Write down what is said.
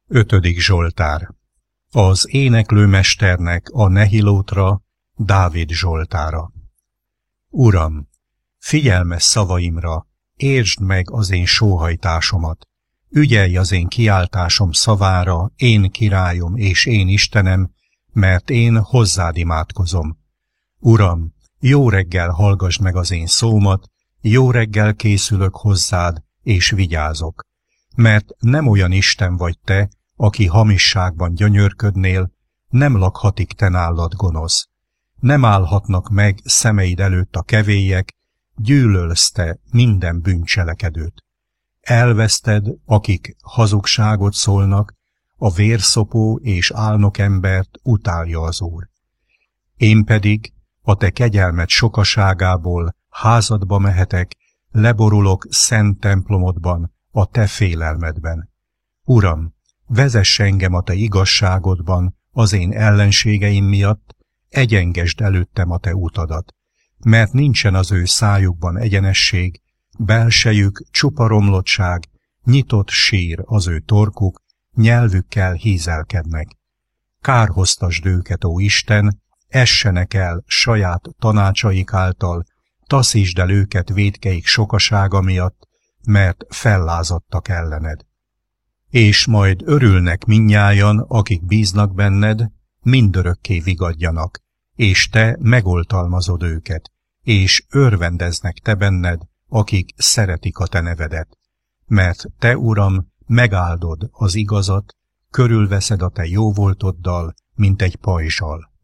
5. Zsoltár. Az éneklőmesternek a Nehilótra, Dávid zsoltára. Uram, figyelmes szavaimra, értsd meg az én sóhajtásomat, ügyelj az én kiáltásom szavára, én királyom és én Istenem, mert én hozzád imádkozom. Uram, jó reggel hallgasd meg az én szómat, jó reggel készülök hozzád, és vigyázok. Mert nem olyan Isten vagy te, aki hamisságban gyönyörködnél, nem lakhatik te nálad gonosz. Nem állhatnak meg szemeid előtt a kevélyek, gyűlölsz te minden bűncselekedőt. Elveszted, akik hazugságot szólnak, a vérszopó és álnok embert utálja az Úr. Én pedig a te kegyelmed sokaságából házadba mehetek, leborulok szent templomodban, a te félelmedben. Uram, vezess engem a te igazságodban az én ellenségeim miatt, egyengesd előttem a te utadat, mert nincsen az ő szájukban egyenesség, belsejük csupa romlottság, nyitott sír az ő torkuk, nyelvükkel hízelkednek. Kárhoztasd őket, ó Isten, essenek el saját tanácsaik által, taszítsd el őket vétkeik sokasága miatt, mert fellázadtak ellened. És majd örülnek mindnyájan, akik bíznak benned, mindörökké vigadjanak, és te megoltalmazod őket, és örvendeznek te benned, akik szeretik a te nevedet. Mert te, Uram, megáldod az igazat, körülveszed a te jóvoltoddal, mint egy pajzsal.